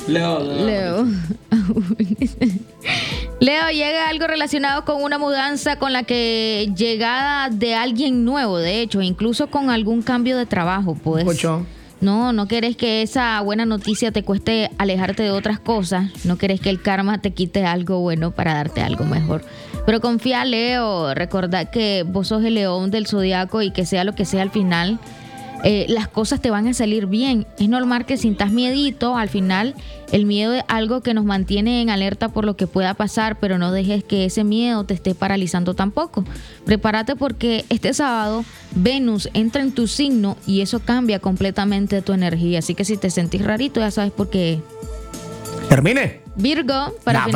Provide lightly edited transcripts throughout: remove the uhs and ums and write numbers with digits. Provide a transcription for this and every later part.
Leo. Leo, llega algo relacionado con una mudanza, con la que llegada de alguien nuevo, de hecho, incluso con algún cambio de trabajo, pues. Ocho. No querés que esa buena noticia te cueste alejarte de otras cosas. No querés que el karma te quite algo bueno para darte algo mejor. Pero confía, Leo. Recordá que vos sos el león del zodiaco y que sea lo que sea al final, las cosas te van a salir bien. Es normal que sintas miedito. Al final, el miedo es algo que nos mantiene en alerta por lo que pueda pasar, pero no dejes que ese miedo te esté paralizando tampoco. Prepárate porque este sábado Venus entra en tu signo y eso cambia completamente tu energía. Así que si te sentís rarito, ya sabes por qué. Termine. Virgo,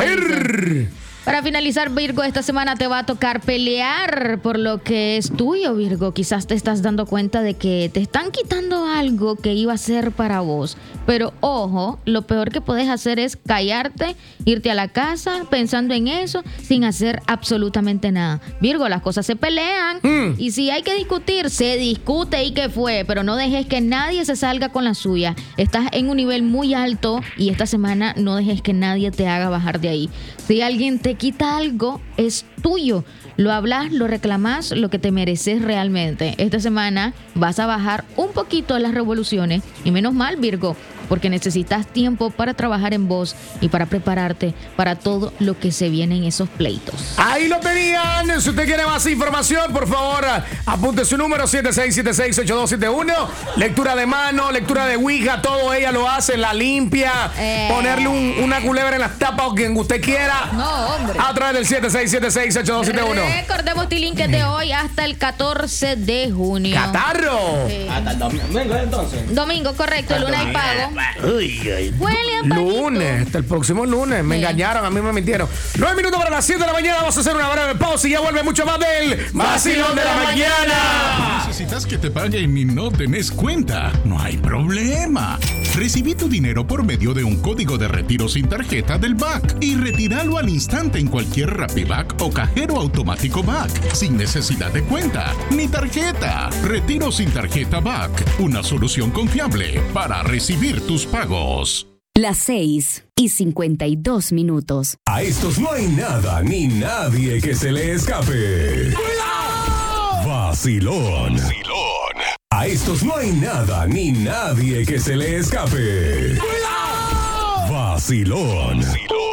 para finalizar, Virgo, esta semana te va a tocar pelear por lo que es tuyo, Virgo. Quizás te estás dando cuenta de que te están quitando algo que iba a ser para vos. Pero ojo, lo peor que podés hacer es callarte, irte a la casa pensando en eso, sin hacer absolutamente nada. Virgo, las cosas se pelean. Y si hay que discutir, se discute y qué fue. Pero no dejes que nadie se salga con la suya. Estás en un nivel muy alto y esta semana no dejes que nadie te haga bajar de ahí. Si alguien te quita algo, es tuyo. Lo hablas, lo reclamas, lo que te mereces realmente. Esta semana vas a bajar un poquito las revoluciones y menos mal, Virgo, porque necesitas tiempo para trabajar en vos y para prepararte para todo lo que se viene en esos pleitos. Ahí lo tenían. Si usted quiere más información, por favor, apunte su número 76768271. Lectura de mano, lectura de Ouija, todo ella lo hace, la limpia, ponerle una culebra en las tapas o quien usted quiera. No, hombre. A través del 76768271. Recordemos, Tilín, que de hoy hasta el 14 de junio. ¡Catarro! Hasta el domingo, entonces. Domingo, correcto, lunes hay pago. Huele, lunes, hasta el próximo lunes. Me engañaron, a mí me mintieron. 9 minutos para las 7 de la mañana. Vamos a hacer una breve pausa y ya vuelve mucho más del Vacilón de la Mañana. ¿Necesitas que te paguen y no tenés cuenta? No hay problema. Recibí tu dinero por medio de un código de retiro sin tarjeta del BAC y retíralo al instante en cualquier RappiBac o cajero automático BAC, sin necesidad de cuenta ni tarjeta. Retiro sin tarjeta BAC, una solución confiable para recibir tus pagos. Las 6:52. A estos no hay nada ni nadie que se le escape. Vacilón. A estos no hay nada ni nadie que se le escape. Vacilón.